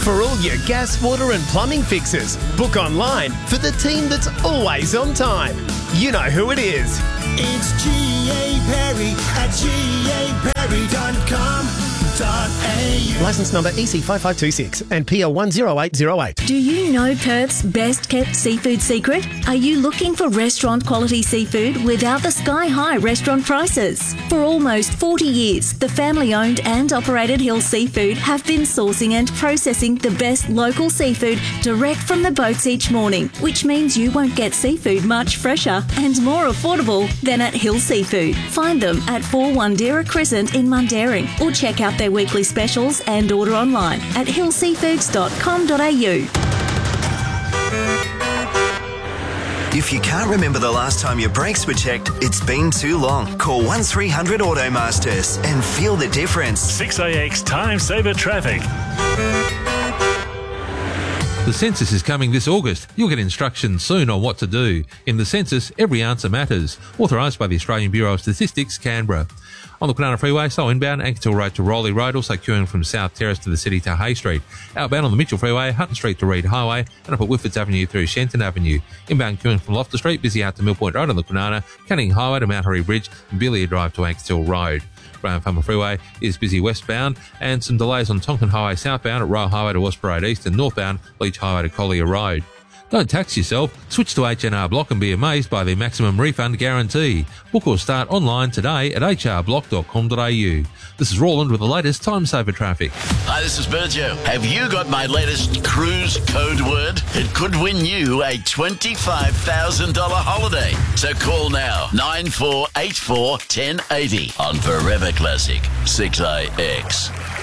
For all your gas, water and plumbing fixes, book online for the team that's always on time. You know who it is. It's G.A. Perry at gaperry.com.au. Licence number EC5526 and PL 10808. Do you know Perth's best kept seafood secret? Are you looking for restaurant quality seafood without the sky high restaurant prices? For almost 40 years, the family owned and operated Hill Seafood have been sourcing and processing the best local seafood direct from the boats each morning, which means you won't get seafood much fresher and more affordable than at Hill Seafood. Find them at 4 Wandera Crescent in Mundaring or check out their weekly specials and order online at hillseafoods.com.au. If you can't remember the last time your brakes were checked, it's been too long. Call 1300 Automasters and feel the difference. 6AX Time Saver Traffic. The census is coming this August. You'll get instructions soon on what to do. In the census, every answer matters. Authorised by the Australian Bureau of Statistics, Canberra. On the Kwinana Freeway, slow inbound, Ankershill Road to Rowley Road, also queuing from South Terrace to the city to Hay Street. Outbound on the Mitchell Freeway, Hutton Street to Reed Highway, and up at Whitfords Avenue through Shenton Avenue. Inbound queuing from Loftus Street, busy out to Millpoint Road on the Kwinana, Canning Highway to Mount Hurry Bridge, and Belia Drive to Ankershill Road. Graham Farmer Freeway is busy westbound, and some delays on Tonkin Highway southbound at Royal Highway to Westboro Road East and northbound Leach Highway to Collier Road. Don't tax yourself. Switch to H&R Block and be amazed by their maximum refund guarantee. Book or start online today at hrblock.com.au. This is Roland with the latest Time Saver Traffic. Hi, this is Berjo. Have you got my latest cruise code word? It could win you a $25,000 holiday. So call now, 9484 1080 on Forever Classic 6AX.